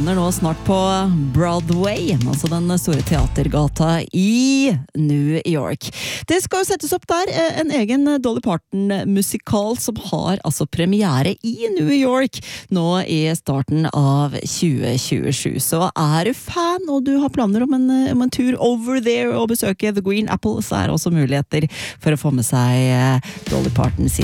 Nå snart på Broadway, altså den store teatergata i New York. Det skal jo settes opp der en egen Dolly Parton-musikal som har altså premiere i New York nå i starten av 2027. Så du fan og du har planer om en tur over there og besøke The Green Apple, så det også muligheter for å få med seg Dolly Parton sin